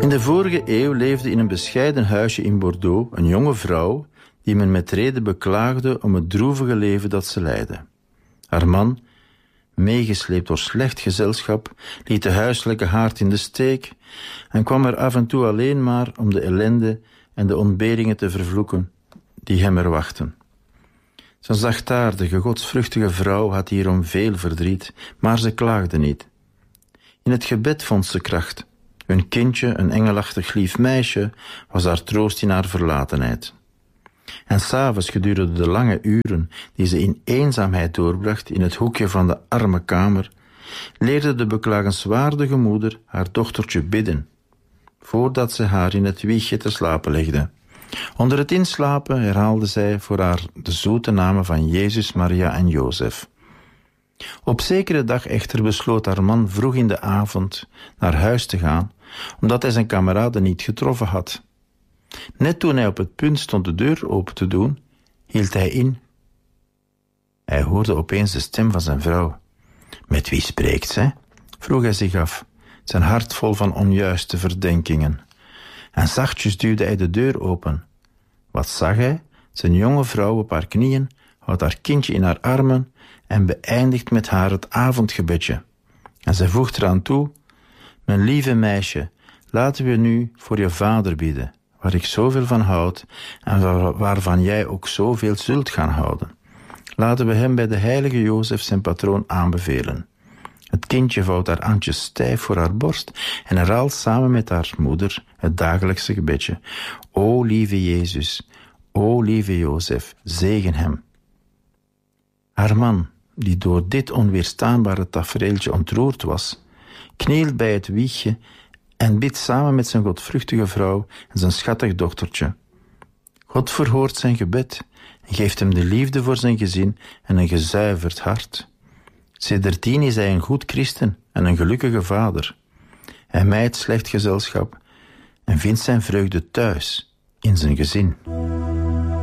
In de vorige eeuw leefde in een bescheiden huisje in Bordeaux een jonge vrouw die men met reden beklaagde om het droevige leven dat ze leidde. Haar man, meegesleept door slecht gezelschap, liet de huiselijke haard in de steek en kwam er af en toe alleen maar om de ellende en de ontberingen te vervloeken die hem er wachten. Zijn zachtaardige, godsvruchtige vrouw had hierom veel verdriet, maar ze klaagde niet. In het gebed vond ze kracht. Hun kindje, een engelachtig lief meisje, was haar troost in haar verlatenheid. En 's avonds gedurende de lange uren die ze in eenzaamheid doorbracht in het hoekje van de arme kamer, leerde de beklagenswaardige moeder haar dochtertje bidden, voordat ze haar in het wiegje te slapen legde. Onder het inslapen herhaalde zij voor haar de zoete namen van Jezus, Maria en Jozef. Op zekere dag echter besloot haar man vroeg in de avond naar huis te gaan, omdat hij zijn kameraden niet getroffen had. Net toen hij op het punt stond de deur open te doen, hield hij in. Hij hoorde opeens de stem van zijn vrouw. Met wie spreekt zij? Vroeg hij zich af, zijn hart vol van onjuiste verdenkingen. En zachtjes duwde hij de deur open. Wat zag hij? Zijn jonge vrouw op haar knieën, houdt haar kindje in haar armen en beëindigt met haar het avondgebedje. En zij voegt eraan toe: mijn lieve meisje, laten we nu voor je vader bidden, waar ik zoveel van houd en waarvan jij ook zoveel zult gaan houden. Laten we hem bij de heilige Jozef zijn patroon aanbevelen. Het kindje vouwt haar handjes stijf voor haar borst en herhaalt samen met haar moeder het dagelijkse gebedje. O lieve Jezus, o lieve Jozef, zegen hem. Haar man, die door dit onweerstaanbare tafereeltje ontroerd was, knielt bij het wiegje en bidt samen met zijn godvruchtige vrouw en zijn schattig dochtertje. God verhoort zijn gebed en geeft hem de liefde voor zijn gezin en een gezuiverd hart. Sedertdien is hij een goed christen en een gelukkige vader. Hij mijdt slecht gezelschap en vindt zijn vreugde thuis, in zijn gezin.